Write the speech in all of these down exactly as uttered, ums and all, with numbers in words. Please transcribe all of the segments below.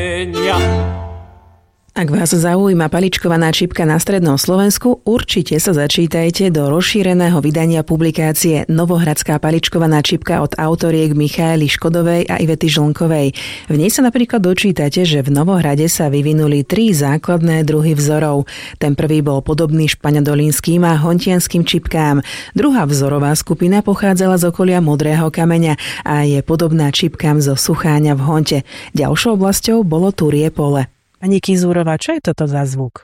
Ak vás zaujíma paličkovaná čipka na strednom Slovensku, určite sa začítajte do rozšíreného vydania publikácie Novohradská paličkovaná čipka od autoriek Michaely Škodovej a Ivety Žlnkovej. V nej sa napríklad dočítate, že v Novohrade sa vyvinuli tri základné druhy vzorov. Ten prvý bol podobný špaňadolínskym a hontianským čipkám. Druhá vzorová skupina pochádzala z okolia Modrého kameňa a je podobná čipkám zo Sucháňa v Honte. Ďalšou oblasťou bolo Turie pole. Pani Kizúrová, čo je toto za zvuk?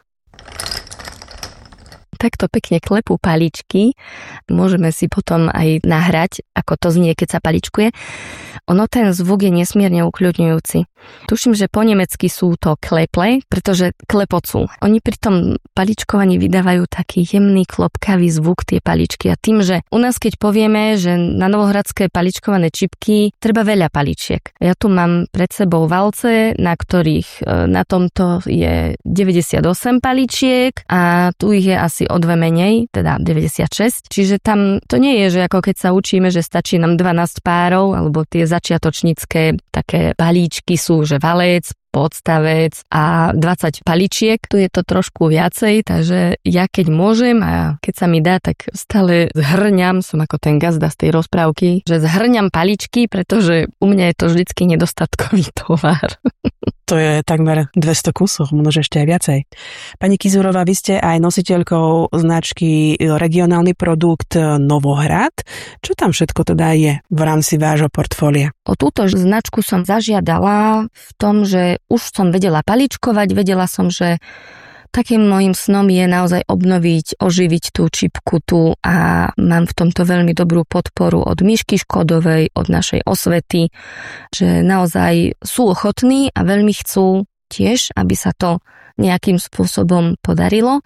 Takto pekne klepú paličky. Môžeme si potom aj nahrať, ako to znie, keď sa paličkuje. Ono, ten zvuk je nesmierne ukľudňujúci. Tuším, že po nemecky sú to kleple, pretože klepocú. Oni pri tom paličkovaní vydávajú taký jemný, klopkavý zvuk, tie paličky. A tým, že u nás keď povieme, že na novohradské paličkované čipky treba veľa paličiek. Ja tu mám pred sebou valce, na ktorých na tomto je deväťdesiatosem paličiek a tu ich je asi o dve menej, teda deväťdesiatšesť. Čiže tam to nie je, že ako keď sa učíme, že stačí nám dvanásť párov, alebo tie začiatočnícke také balíčky sú, že valec, podstavec a dvadsať paličiek. Tu je to trošku viacej, takže ja keď môžem a keď sa mi dá, tak stále zhrňam, som ako ten gazda z tej rozprávky, že zhrňam paličky, pretože u mňa je to vždycky nedostatkový tovar. To je takmer dvesto kusov, možno ešte aj viacej. Pani Kizúrová, vy ste aj nositeľkou značky regionálny produkt Novohrad. Čo tam všetko teda je v rámci vášho portfólia? O túto značku som zažiadala v tom, že už som vedela paličkovať, vedela som, že takým môjim snom je naozaj obnoviť, oživiť tú čipku tu a mám v tomto veľmi dobrú podporu od Mišky Škodovej, od našej Osvety, že naozaj sú ochotní a veľmi chcú tiež, aby sa to nejakým spôsobom podarilo.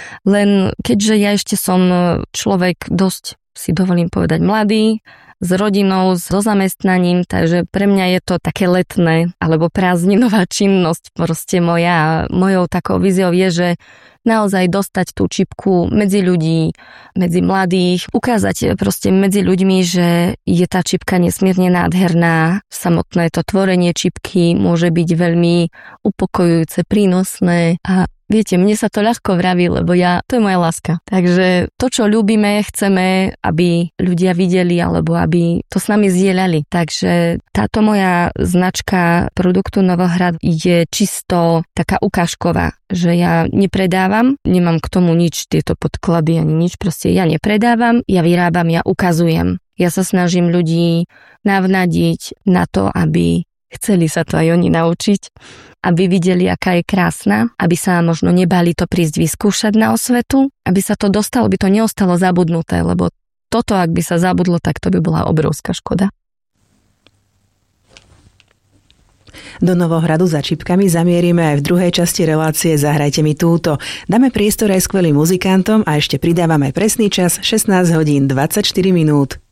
Len keďže ja ešte som človek dosť, si dovolím povedať, mladý, s rodinou, so zamestnaním, takže pre mňa je to také letné alebo prázdninová činnosť. Proste moja, mojou takou víziou je, že naozaj dostať tú čipku medzi ľudí, medzi mladých, ukázať proste medzi ľuďmi, že je tá čipka nesmierne nádherná. Samotné to tvorenie čipky môže byť veľmi upokojujúce, prínosné a viete, mne sa to ľahko vraví, lebo ja, to je moja láska. Takže to, čo ľúbime, chceme, aby ľudia videli, alebo aby to s nami zdieľali. Takže táto moja značka produktu Novohrad je čisto taká ukážková, že ja nepredávam, nemám k tomu nič, tieto podklady ani nič, proste ja nepredávam, ja vyrábam, ja ukazujem. Ja sa snažím ľudí navnadiť na to, aby chceli sa to aj oni naučiť, aby videli, aká je krásna, aby sa možno nebali to prísť vyskúšať na osvetu, aby sa to dostalo, by to neostalo zabudnuté, lebo toto, ak by sa zabudlo, tak to by bola obrovská škoda. Do Novohradu za čipkami zamierime aj v druhej časti relácie Zahrajte mi túto. Dáme priestor aj skvelým muzikantom a ešte pridávame presný čas šestnásť hodín dvadsaťštyri minút.